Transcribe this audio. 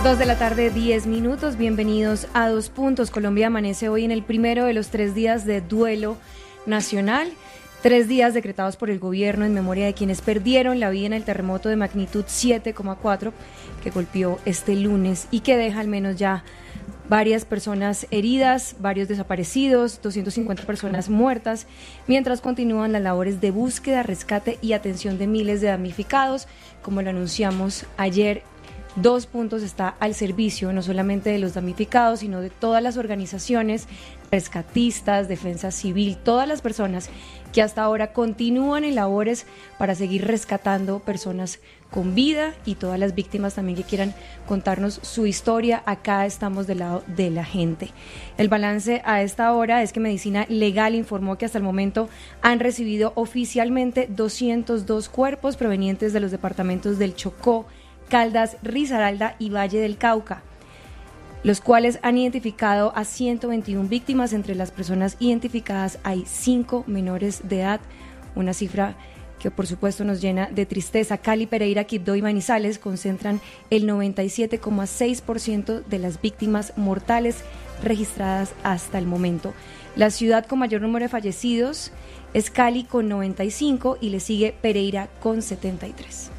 2 de la tarde, 10 minutos. Bienvenidos a Dos Puntos. Colombia amanece hoy en el primero de los 3 días de duelo nacional. 3 días decretados por el gobierno en memoria de quienes perdieron la vida en el terremoto de magnitud 7,4 que golpeó este lunes y que deja al menos ya varias personas heridas, varios desaparecidos, 250 personas muertas, mientras continúan las labores de búsqueda, rescate y atención de miles de damnificados. Como lo anunciamos ayer, Dos Puntos está al servicio no solamente de los damnificados, sino de todas las organizaciones, rescatistas, defensa civil, todas las personas que hasta ahora continúan en labores para seguir rescatando personas con vida y todas las víctimas también que quieran contarnos su historia. Acá estamos del lado de la gente. El balance a esta hora es que Medicina Legal informó que hasta el momento han recibido oficialmente 202 cuerpos provenientes de los departamentos del Chocó, Caldas, Risaralda y Valle del Cauca, los cuales han identificado a 121 víctimas. Entre las personas identificadas hay 5 menores de edad, una cifra que por supuesto nos llena de tristeza. Cali, Pereira, Quibdó y Manizales concentran el 97,6% de las víctimas mortales registradas hasta el momento. La ciudad con mayor número de fallecidos es Cali con 95 y le sigue Pereira con 73.